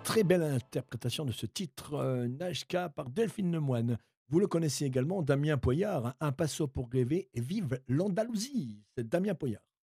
très belle interprétation de ce titre, Najka par Delphine Lemoine. Vous le connaissez également, Damien Poyard, Un passo pour rêver et vive l'Andalousie. C'est Damien Poyard.